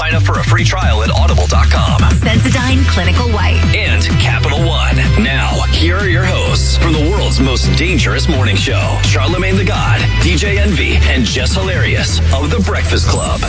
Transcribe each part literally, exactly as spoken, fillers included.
Sign up for a free trial at audible dot com. Sensodyne Clinical White. And Capital One. Now, here are your hosts from the world's most dangerous morning show. Charlamagne the God, D J Envy, and Jess Hilarious of The Breakfast Club.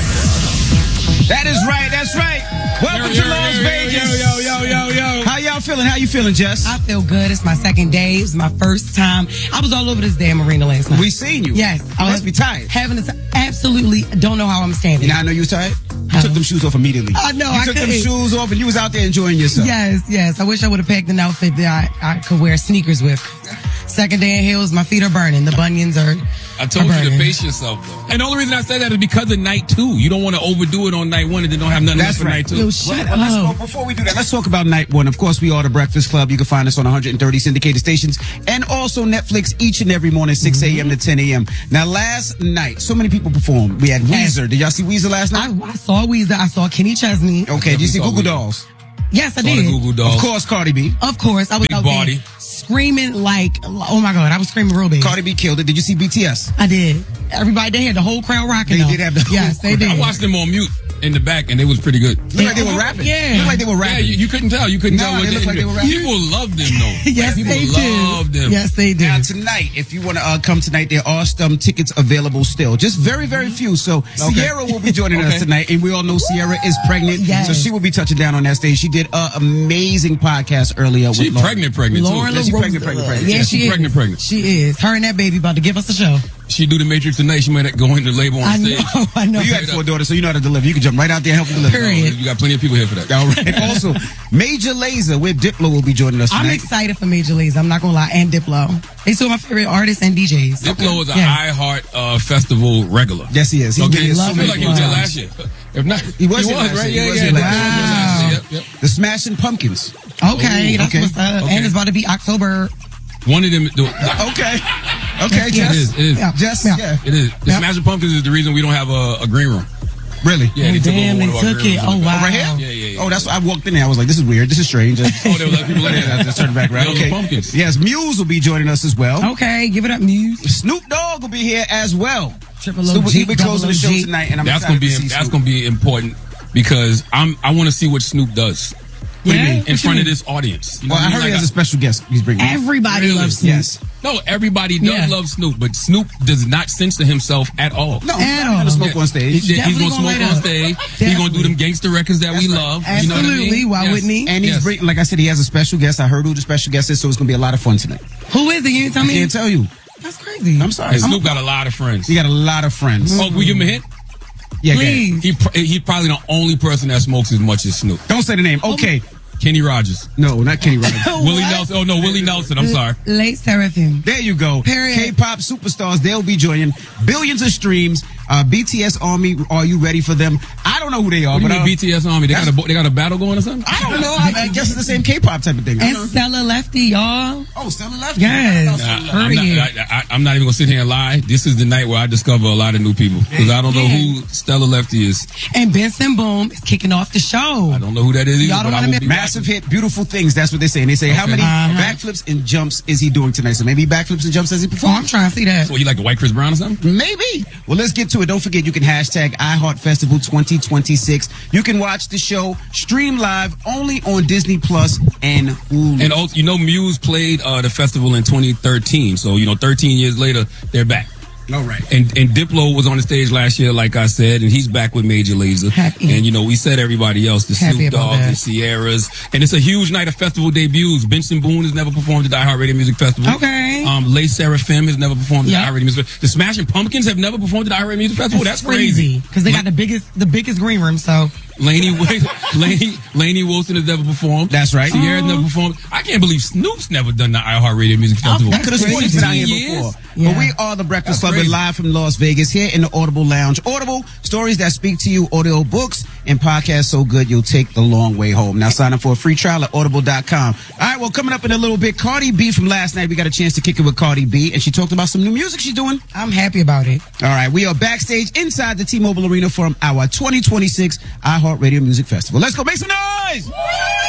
That is right, that's right. Welcome yo, yo, to Las yo, Vegas. Yo, yo, yo, yo, yo. How y'all feeling? How you feeling, Jess? I feel good. It's my second day. It's my first time. I was all over this damn arena last night. We seen you. Yes. I must be tired. Having a t- absolutely don't know how I'm standing. You know, I know you was tired. You Huh? took them shoes off immediately. I know, You I took them couldn't. shoes off and you was out there enjoying yourself. Yes, yes. I wish I would have packed an outfit that I, I could wear sneakers with. Second day in heels, my feet are burning. The bunions are I told are you to burning. pace yourself, though. And the only reason I said that is because of night two. You don't want to overdo it on night one and then don't have nothing That's left for right. night two. Yo, shut Well, let's up. go, before we do that, let's talk about night one. Of course, we are The Breakfast Club. You can find us on one hundred thirty syndicated stations and also Netflix each and every morning, six a.m. to ten a.m. Now, last night, so many people performed. We had Weezer. Did y'all see Weezer last I, night? I saw Weezer. I saw Kenny Chesney. Okay, did you see saw Google Weezer. Dolls? Yes, I Saw the did. Google Dolls. Of course, Cardi B. Of course. I was Big out body. there screaming like, oh my God, I was screaming real big. Cardi B killed it. Did you see B T S? I did. Everybody, they had the whole crowd rocking. They though. did have the whole Yes, they crowd. did. I watched them on mute in the back, and it was pretty good. Looked like they were rapping. Yeah. Looked like they were Yeah, rapping. you, you couldn't tell. You couldn't No, tell. what they looked like they were rapping. People love them, though. Yes, like, people they love do. them. Yes, they do. Now tonight, if you want to uh, come tonight, there are some tickets available still. Just very, very few. So Sierra will be joining Okay. us tonight, and we all know Sierra is pregnant. Yes. So she will be touching down on that stage. She did an amazing podcast earlier. She with Lauren. pregnant, pregnant, too. Lauren Yeah, she LaRosa. pregnant, pregnant, pregnant. Yeah, Yeah, she she is. pregnant, pregnant. She is. Her and that baby about to give us a show. She do the Matrix tonight. She might go into labor on I stage. know. I know. Well, you had four daughters, so you know how to deliver. You can jump right out there and help them deliver. Period. You got plenty of people here for that. All right. Also, Major Lazer with Diplo will be joining us I'm tonight. excited for Major Lazer. I'm not gonna lie, and Diplo. They two of my favorite artists and D Js. Diplo is an Yeah. iHeart uh, Festival regular. Yes, he is. He's been Okay, here so I feel many like he was there times. last year. If not, He was here last right? year. He Yeah, was yeah. here Diplo last was year. last year. Yep, yep. The Smashing Pumpkins. Okay, Ooh, that's okay, what's up. okay. And it's about to be October. One of them. The, Okay. Okay, Yeah. Jess. It is. It is. Yeah. Jess, Yeah. yeah. It is. The Yep. Smashing Pumpkins is the reason we don't have a, a green room. Really? Yeah, they Oh, took damn, over they one of our took green it. rooms Oh, in the back. wow. Right here? Yeah, yeah, yeah. Oh, that's why I walked in there. I was like, this is weird. This is strange. Oh, there was other people in Yeah, there. that's turn back right. Those are Okay. pumpkins. Yes, Muse will be joining us as well. Okay, give it up, Muse. Snoop Dogg will be here as well. Triple Snoop O will G, be closing the show double O G. tonight, and I'm That's excited gonna be to see that's Snoop. gonna be important because I'm I want to see what Snoop does. What do you Yeah? mean? In What front you of mean? this audience. You know Well, what I mean? heard he Like has a special guest he's bringing. Everybody Really? loves Snoop. Yes. No, everybody does Yeah. love Snoop, but Snoop does not censor himself at all. No, At he's not all. going to smoke Yeah. on stage. He's, he's Definitely gonna gonna smoke light on up. stage. He's gonna Definitely. do them gangster records that That's we right. love. Absolutely. You know what I mean? Why Yes. wouldn't he? And he's Yes. bringing, like I said, he has a special guest. I heard who the special guest is, so it's going to be a lot of fun tonight. Who is it? You didn't tell I me? can't tell you. That's crazy. I'm sorry. And Snoop got a lot of friends. He got a lot of friends. Oh, we give him a hint? Yeah, go ahead. Please. He pr- he's probably the only person that smokes as much as Snoop. Don't say the name. Okay. Kenny Rogers. No, not Kenny Rogers. Willie What? Nelson. Oh, no, Willie Nelson. I'm sorry. Late Seraphim. There you go. Period. K-pop superstars, they'll be joining. Billions of streams. Uh, B T S Army, are you ready for them? I don't know who they are, What do you but mean uh, B T S Army? They got, a, that's- they got a battle going or something? I don't know. I, I guess it's the same K-pop type of thing. I And don't know. Stella Lefty, y'all. Oh, Stella left. Yes. Nah, Period. I'm, not, I, I, I'm not even gonna sit here and lie. This is the night where I discover a lot of new people because I don't know who Stella Lefty is. And Benson Boom is kicking off the show. I don't know who that is either. Y'all don't but I wanna will miss- be Massive hit, beautiful things. That's what they say. And they say, how Okay. many Uh-huh. backflips and jumps is he doing tonight? So maybe backflips and jumps as he Oh, I'm performs. trying to see that. So you like the white Chris Brown or something? Maybe. Well, let's get to it. Don't forget, you can hashtag iHeartFestival twenty twenty-six. You can watch the show stream live only on Disney Plus and Hulu. And also, you know, Muse played uh, the festival in twenty thirteen. So you know, thirteen years later, they're back. All right. And and Diplo was on the stage last year, like I said, and he's back with Major Lazer. Happy. And you know, we said everybody else, the Happy Snoop about Dogg, that. the Sierras, and it's a huge night of festival debuts. Benson Boone has never performed at the iHeartRadio Music Festival. Okay. Um, Les Seraphim has never performed at Yeah. the iHeartRadio Music Festival. The Smashing Pumpkins have never performed at the iHeartRadio Music Festival. That's, crazy. because they got the biggest, the biggest green room. So Lainey, Lainey, Lainey Wilson has never performed. That's right. Sierra's never performed. I can't believe Snoop's never done the iHeartRadio Music Festival. I could have sworn he's been out here fifteen years? before. Yeah. But we are the Breakfast That's Club, crazy. and live from Las Vegas here in the Audible Lounge. Audible, stories that speak to you, audio books, and podcasts so good you'll take the long way home. Now sign up for a free trial at audible dot com. All right, well, coming up in a little bit, Cardi B from last night. We got a chance to kick it with Cardi B, and she talked about some new music she's doing. I'm happy about it. All right, we are backstage inside the T-Mobile Arena from our twenty twenty-six iHeartRadio Music Festival. Let's go make some noise!